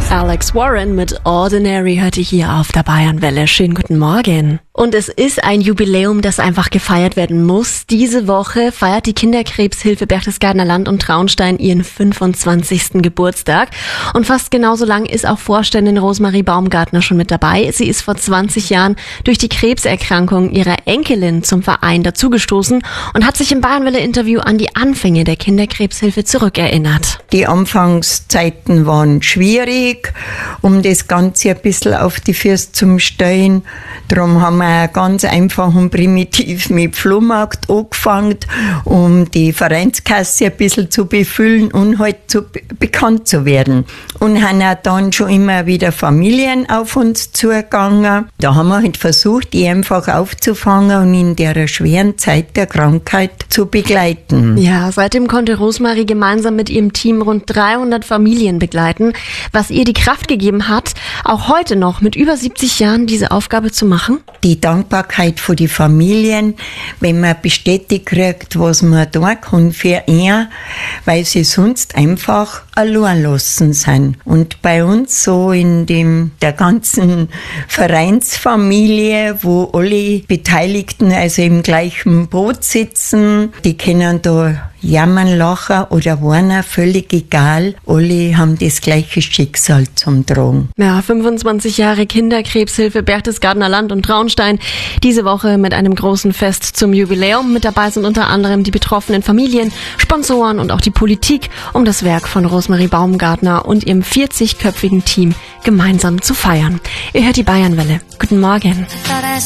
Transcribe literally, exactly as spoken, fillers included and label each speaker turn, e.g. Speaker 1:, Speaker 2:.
Speaker 1: Alex Warren mit Ordinary hörte hier auf der Bayernwelle. Schönen guten Morgen. Und es ist ein Jubiläum, das einfach gefeiert werden muss. Diese Woche feiert die Kinderkrebshilfe Berchtesgadener Land und Traunstein ihren fünfundzwanzigsten Geburtstag. Und fast genauso lang ist auch Vorständin Rosemarie Baumgartner schon mit dabei. Sie ist vor zwanzig Jahren durch die Krebserkrankung ihrer Enkelin zum Verein dazugestoßen und hat sich im Bayernwelle-Interview an die Anfänge der Kinderkrebshilfe zurückerinnert.
Speaker 2: Die Anfangszeiten waren schwierig, um das Ganze ein bisschen auf die Füße zu stellen. Darum haben wir ganz einfach und primitiv mit Flohmarkt angefangen, um die Vereinskasse ein bisschen zu befüllen und halt zu, bekannt zu werden. Und haben auch dann schon immer wieder Familien auf uns zugegangen. Da haben wir halt versucht, die einfach aufzufangen und in der schweren Zeit der Krankheit zu begleiten.
Speaker 1: Ja, seitdem konnte Rosemarie gemeinsam mit ihrem Team rund dreihundert Familien begleiten, was ihr die Kraft gegeben hat, auch heute noch mit über siebzig Jahren diese Aufgabe zu machen.
Speaker 2: Die Dankbarkeit für die Familien, wenn man bestätigt kriegt, was man tun kann für ihn, weil sie sonst einfach allein lassen sind. Und bei uns so in dem, der ganzen Vereinsfamilie, wo alle Beteiligten also im gleichen Boot sitzen, die können da jammern, lachen oder warnen, völlig egal. Alle haben das gleiche Schicksal zum Tragen.
Speaker 1: Ja, fünfundzwanzig Jahre Kinderkrebshilfe Berchtesgadener Land und Traunstein. Diese Woche mit einem großen Fest zum Jubiläum. Mit dabei sind unter anderem die betroffenen Familien, Sponsoren und auch die Politik, um das Werk von Rosemarie Baumgartner und ihrem vierzigköpfigen Team gemeinsam zu feiern. Ihr hört die Bayernwelle. Guten Morgen.